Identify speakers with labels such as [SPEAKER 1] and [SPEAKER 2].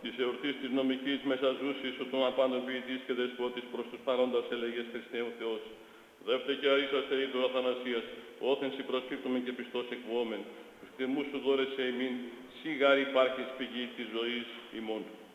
[SPEAKER 1] της εορτής της νομικής μεσαζούσης ο των απάντων ποιητής και δεσπότης προς τους παρόντας έλεγες Χριστέ ο Θεός. Δεύτε και αρίσαστε ή του Αθανασίας, όθενση προσκύπτουμε και πιστός εκβόμεν. Τους θυμούς σου δώρεσαι ημίν, σιγάρ υπάρχεις πηγή της ζωής ημών.